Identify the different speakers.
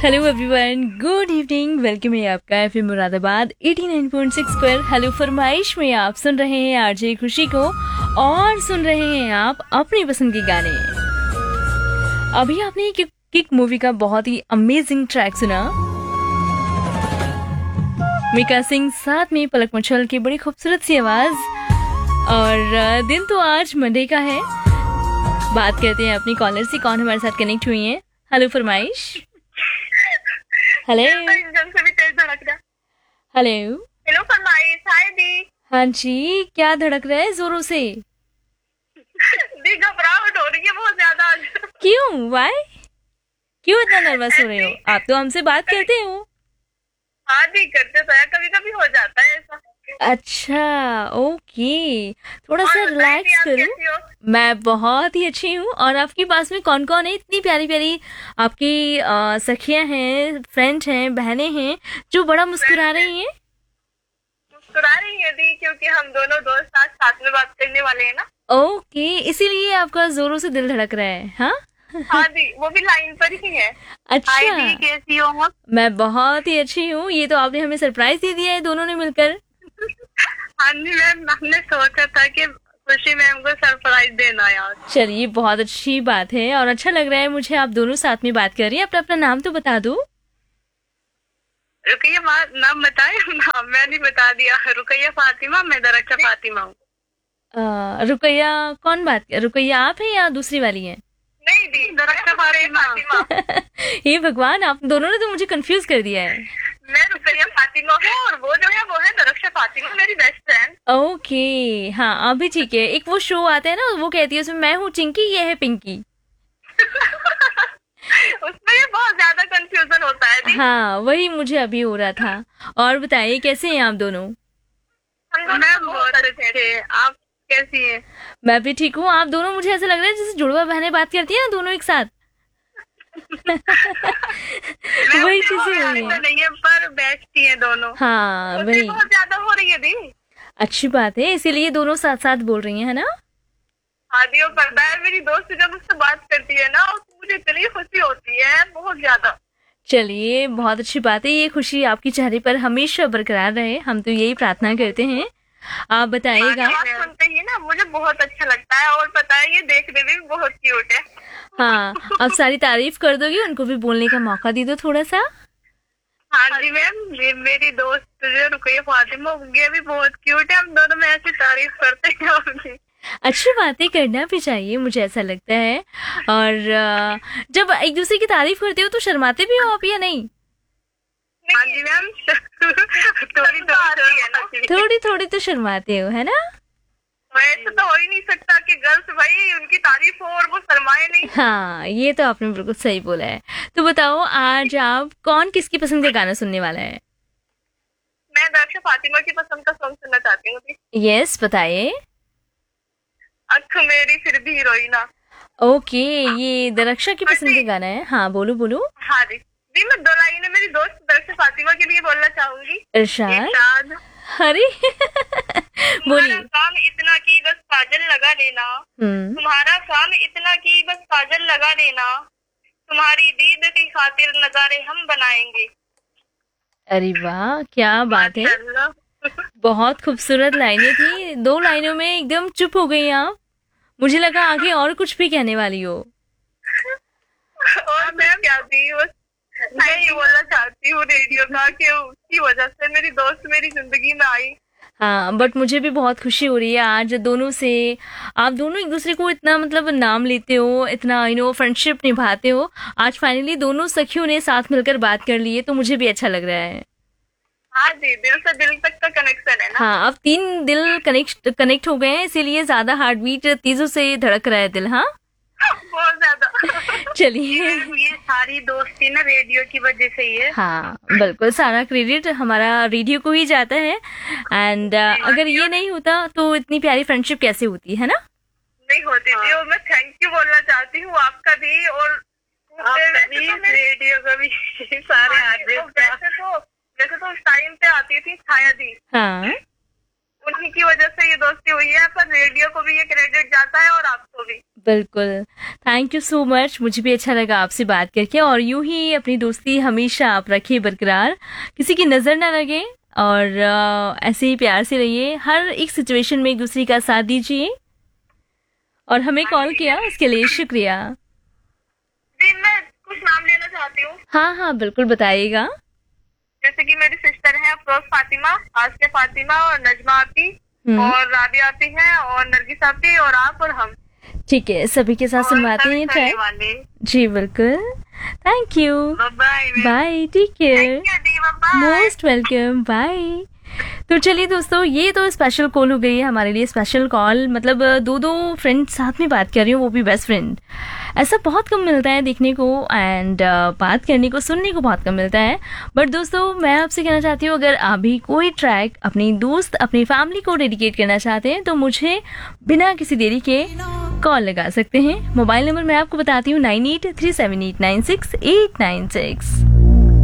Speaker 1: Hello everyone, good evening. Welcome है आपका FM Moradabad 89.6 पर हेलो फरमाइश में आप सुन रहे हैं आरजे खुशी को और सुन रहे हैं आप अपनी पसंद के गाने। अभी आपने किक मूवी का बहुत ही अमेजिंग ट्रैक सुना। मीका सिंह साथ में पलक मुछल की बड़ी खूबसूरत सी आवाज। और दिन तो आज मंडे का है। बात करते हैं अपनी कॉलर से, कौन हमारे साथ कनेक्ट हुई है। हेलो फरमाइश। हेलो
Speaker 2: से भी तेज धड़क रहा।
Speaker 1: हेलो
Speaker 2: हेलो फरमाइश। हाय दी।
Speaker 1: हाँ जी, क्या धड़क रहा है जोरों से?
Speaker 2: दी घबराहट हो रही है बहुत ज्यादा आज।
Speaker 1: क्यों? वाई? क्यों इतना नर्वस हो रहे हो? आप तो हमसे बात करते हो।
Speaker 2: हाँ दी, करते तो है, कभी कभी हो जाता है ऐसा।
Speaker 1: अच्छा, ओके। थोड़ा सा
Speaker 2: और बताइए
Speaker 1: रिलैक्स
Speaker 2: आप
Speaker 1: करो।
Speaker 2: कैसी हो?
Speaker 1: मैं बहुत ही अच्छी हूँ। और आपके पास में कौन कौन है? इतनी प्यारी प्यारी आपकी सखियां हैं, फ्रेंड हैं, बहनें हैं जो बड़ा मुस्कुरा रही हैं।
Speaker 2: मुस्कुरा रही है दी, क्योंकि हम दोनों दोस्त आज साथ में बात करने वाले हैं ना।
Speaker 1: ओके, इसीलिए आपका जोरों से दिल धड़क रहा है। हाँ
Speaker 2: हाँ दी, वो भी लाइन पर ही है।
Speaker 1: अच्छा,
Speaker 2: हाय दी, कैसी हो आप?
Speaker 1: मैं बहुत ही अच्छी हूँ। ये तो आपने हमें सरप्राइज दे दिया है दोनों ने मिलकर।
Speaker 2: हाँ जी मैम, हमने सोचा था कि खुशी मैम को सरप्राइज देना यार।
Speaker 1: चलिए, बहुत अच्छी बात है और अच्छा लग रहा है मुझे आप दोनों साथ में बात कर रही हैं। अपना अपना नाम तो बता दो।
Speaker 2: रुकैया नाम बताए? नाम मैंने बता दिया। रुकैया फातिमा, मैं दरक्षा फातिमा हूँ।
Speaker 1: रुकैया कौन बात कर? रुकैया आप हैं या दूसरी वाली हैं?
Speaker 2: नहीं दी, दरक्षा फातिमा।
Speaker 1: हे भगवान, आप दोनों ने तो मुझे कंफ्यूज कर दिया है।
Speaker 2: मैं रुकैया फातिमा हूँ और वो जो है वो है दरक्षा फातिमा, मेरी बेस्ट फ्रेंड।
Speaker 1: ओके, हाँ अभी ठीक है। एक वो शो आता है ना, वो कहती है उसमें मैं हूँ चिंकी, ये है पिंकी।
Speaker 2: उसमें ये बहुत ज्यादा कंफ्यूजन होता है दी।
Speaker 1: हाँ, वही मुझे अभी हो रहा था। और बताइए कैसे हैं आप दोनों?
Speaker 2: हम दोनों बहुत अच्छे थे। आप कैसी हैं?
Speaker 1: मैं भी ठीक हूँ। आप दोनों, मुझे ऐसा लग रहा है जैसे जुड़वा बहनें बात करती है ना, दोनों एक साथ। वही चीजें हो रही है।
Speaker 2: नहीं है, पर बेस्ट ही है दोनों।
Speaker 1: हाँ
Speaker 2: उसकी
Speaker 1: वही
Speaker 2: बहुत ज्यादा हो रही है दी।
Speaker 1: अच्छी बात है, इसीलिए दोनों साथ साथ बोल रही हैं, है ना?
Speaker 2: हाँ दी, वो पता है, मेरी दोस्त जब उससे बात करती है ना, तो मुझे इतनी खुशी होती है, बहुत ज्यादा।
Speaker 1: चलिए, बहुत अच्छी बात है। ये खुशी आपके चेहरे पर हमेशा बरकरार रहे, हम तो यही प्रार्थना करते हैं। आप बताइएगा।
Speaker 2: बात सुनते ही ना मुझे बहुत अच्छा लगता है, और पता है ये देखने में भी बहुत क्यूट है।
Speaker 1: हाँ, अब सारी तारीफ कर दोगे, उनको भी बोलने का मौका दे दो थोड़ा सा।
Speaker 2: हाँ जी मैम, ये मेरी दोस्त जो रुकैया फातिमा, ये भी बहुत क्यूट है। हम दोनों में ऐसी तारीफ करते हैं उनकी।
Speaker 1: अच्छी बातें करना भी चाहिए, मुझे ऐसा लगता है। और जब एक दूसरे की तारीफ करते हो तो शर्माते भी हो आप या नहीं?
Speaker 2: हाँ जी मैम, थोड़ी आती है ना।
Speaker 1: थोड़ी थोड़ी तो शर्माते हो, है ना?
Speaker 2: वैसे तो हो ही नहीं सकता कि गर्ल्स भाई उनकी तारीफ हो और वो शर्माए नहीं।
Speaker 1: हाँ, ये तो आपने बिल्कुल सही बोला है। तो बताओ, आज आप कौन किसकी पसंद का गाना सुनने वाला है?
Speaker 2: मैं दरक्षा फातिमा की पसंद का सॉन्ग सुनना चाहती हूँ।
Speaker 1: यस, बताइए।
Speaker 2: अख मेरी फिर भी हीरोइना।
Speaker 1: ओके, ये दरक्षा की पसंद का गाना है। हाँ, बोलो बोलो।
Speaker 2: हाँ जी दी, मैं दो लाइनें मेरी दोस्त दरक्षा फातिमा के लिए बोलना चाहूंगी।
Speaker 1: इरशाद।
Speaker 2: इरशाद।
Speaker 1: अरे बोलिए।
Speaker 2: तुम्हारा काम इतना की बस काजल लगा लेना। तुम्हारा काम इतना की बस काजल लगा लेना। तुम्हारी दीद की खातिर नजारे हम बनाएंगे।
Speaker 1: अरे वाह, क्या बात है।
Speaker 2: माशाल्लाह।
Speaker 1: बहुत खूबसूरत लाइनें थी। 2 लाइनों में एकदम चुप हो गई आप। मुझे लगा आगे और कुछ भी कहने वाली हो।
Speaker 2: और मैं क्या थी, बस मैं ये बोलना चाहती हूँ रेडियो का कि उसकी वजह से मेरी दोस्त मेरी जिंदगी में आई।
Speaker 1: हाँ, बट मुझे भी बहुत खुशी हो रही है आज दोनों से। आप दोनों एक दूसरे को इतना मतलब नाम लेते हो, इतना फ्रेंडशिप निभाते हो। आज फाइनली दोनों सखियों ने साथ मिलकर बात कर ली है, तो मुझे भी अच्छा लग रहा है।
Speaker 2: हाँ जी, दिल से दिल तक का कनेक्शन है ना।
Speaker 1: हाँ, अब 3 दिल कनेक्ट हो गए हैं, इसीलिए ज्यादा हार्ट बीट तेजों से धड़क रहा है दिल। हाँ,
Speaker 2: बहुत ज्यादा।
Speaker 1: चलिए।
Speaker 2: ये सारी दोस्ती ना रेडियो की वजह से ही है।
Speaker 1: हाँ, बिल्कुल सारा क्रेडिट हमारा रेडियो को ही जाता है। एंड अगर ये नहीं होता तो इतनी प्यारी फ्रेंडशिप कैसे होती, है ना?
Speaker 2: नहीं होती थी। और मैं थैंक यू बोलना चाहती हूँ आपका भी, और रेडियो का भी, सारे वैसे तो उस टाइम पे आती थी छाया दी।
Speaker 1: हाँ,
Speaker 2: उन्हीं की वजह से ये दोस्ती हुई है, पर रेडियो को भी ये क्रेडिट जाता है और आपको भी।
Speaker 1: बिल्कुल, थैंक यू सो मच। मुझे भी अच्छा लगा आपसे बात करके, और यूं ही अपनी दोस्ती हमेशा आप रखिए बरकरार, किसी की नज़र ना लगे, और ऐसे ही प्यार से रहिए, हर एक सिचुएशन में एक दूसरे का साथ दीजिए। और हमें कॉल किया उसके लिए शुक्रिया।
Speaker 2: जी, मैं कुछ नाम लेना चाहती हूँ।
Speaker 1: हाँ हाँ, बिल्कुल बताइएगा।
Speaker 2: जैसे कि मेरी सिस्टर है अफरोज फातिमा, आसिया फातिमा और नजमा आपी और राबिया आपी है और नरगिस आपी और आप और हम।
Speaker 1: ठीक है, सभी के साथ सुनवाते हैं ट्रैक। जी बिल्कुल, thank you, bye, take care, most welcome, bye. तो चलिए दोस्तों, ये तो स्पेशल कॉल हो गई है हमारे लिए, स्पेशल कॉल मतलब दो फ्रेंड साथ में बात कर रही हूँ, वो भी बेस्ट फ्रेंड। ऐसा बहुत कम मिलता है देखने को, एंड बात करने को, सुनने को बहुत कम मिलता है। बट दोस्तों, मैं आपसे कहना चाहती हूँ, अगर आप भी कोई ट्रैक अपनी दोस्त, अपनी फैमिली को डेडिकेट करना चाहते हैं तो मुझे बिना किसी देरी के कॉल लगा सकते हैं। मोबाइल नंबर मैं आपको बताती हूँ 9837896896।